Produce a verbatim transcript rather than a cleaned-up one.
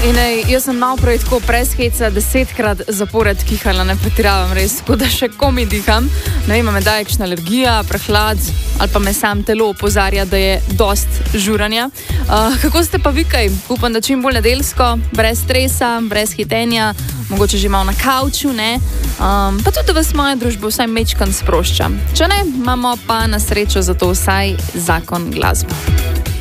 In ej, jaz sem malo prej tako presheca desetkrat zapored kihala, ne pretiravam res, tako da še komi diham. Ne vem, me da je kakšna alergija, prehlad ali pa me sam telo opozarja, da je dost žuranja. Uh, kako ste pa vi kaj? Upam, da čim bolj nedeljsko, brez stresa, brez hitenja, mogoče že malo na kavču, ne? Um, pa tudi, da vas moja družba vsaj mečkan sprošča. Če ne, imamo pa na srečo za to vsaj zakon glasbe.